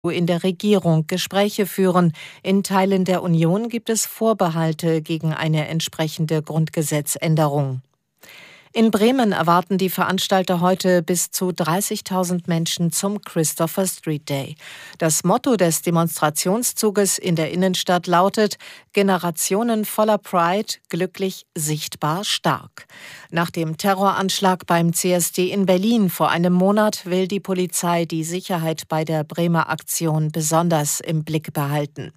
in der Regierung Gespräche führen. In Teilen der Union gibt es Vorbehalte gegen eine entsprechende Grundgesetzänderung. In Bremen erwarten die Veranstalter heute bis zu 30.000 Menschen zum Christopher Street Day. Das Motto des Demonstrationszuges in der Innenstadt lautet: Generationen voller Pride, glücklich, sichtbar, stark. Nach dem Terroranschlag beim CSD in Berlin vor einem Monat will die Polizei die Sicherheit bei der Bremer Aktion besonders im Blick behalten.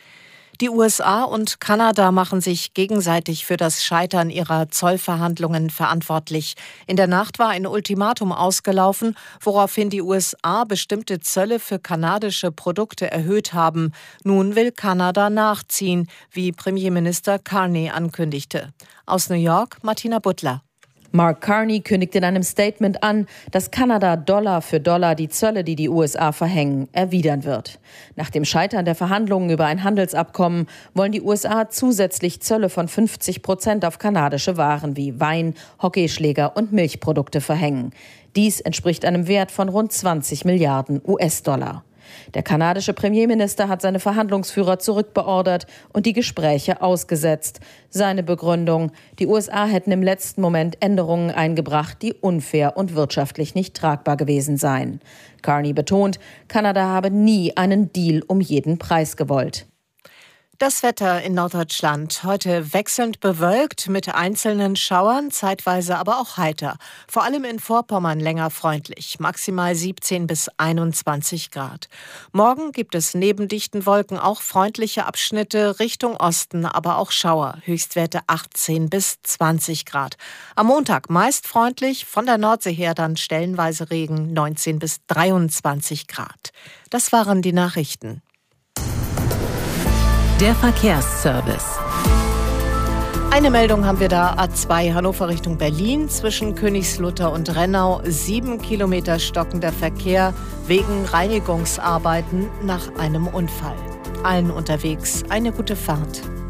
Die USA und Kanada machen sich gegenseitig für das Scheitern ihrer Zollverhandlungen verantwortlich. In der Nacht war ein Ultimatum ausgelaufen, woraufhin die USA bestimmte Zölle für kanadische Produkte erhöht haben. Nun will Kanada nachziehen, wie Premierminister Carney ankündigte. Aus New York, Martina Butler. Mark Carney kündigt in einem Statement an, dass Kanada Dollar für Dollar die Zölle, die die USA verhängen, erwidern wird. Nach dem Scheitern der Verhandlungen über ein Handelsabkommen wollen die USA zusätzlich Zölle von 50% auf kanadische Waren wie Wein, Hockeyschläger und Milchprodukte verhängen. Dies entspricht einem Wert von rund 20 Milliarden US-Dollar. Der kanadische Premierminister hat seine Verhandlungsführer zurückbeordert und die Gespräche ausgesetzt. Seine Begründung: Die USA hätten im letzten Moment Änderungen eingebracht, die unfair und wirtschaftlich nicht tragbar gewesen seien. Carney betont, Kanada habe nie einen Deal um jeden Preis gewollt. Das Wetter in Norddeutschland. Heute wechselnd bewölkt mit einzelnen Schauern, zeitweise aber auch heiter. Vor allem in Vorpommern länger freundlich, maximal 17 bis 21 Grad. Morgen gibt es neben dichten Wolken auch freundliche Abschnitte Richtung Osten, aber auch Schauer. Höchstwerte 18 bis 20 Grad. Am Montag meist freundlich, von der Nordsee her dann stellenweise Regen, 19 bis 23 Grad. Das waren die Nachrichten. Der Verkehrsservice. Eine Meldung haben wir da: A2 Hannover Richtung Berlin zwischen Königslutter und Rennau. 7 Kilometer stockender Verkehr wegen Reinigungsarbeiten nach einem Unfall. Allen unterwegs eine gute Fahrt.